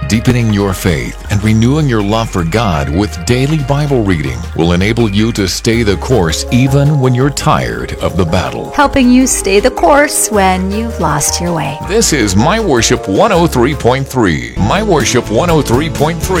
Deepening your faith and renewing your love for God with daily Bible reading will enable you to stay the course even when you're tired of the battle. Helping you stay the course when you've lost your way. This is My Worship 103.3. My Worship 103.3.